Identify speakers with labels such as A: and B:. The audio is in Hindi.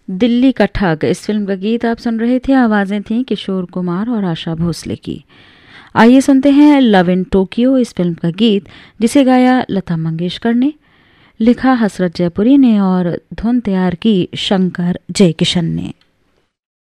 A: दिल्ली का ठग इस फिल्म का गीत आप सुन रहे थे। आवाजें थीं किशोर कुमार और आशा भोसले की। आइए सुनते हैं लव इन टोक्यो इस फिल्म का गीत, जिसे गाया लता मंगेशकर ने, लिखा हसरत जयपुरी ने और धुन तैयार की शंकर जयकिशन ने।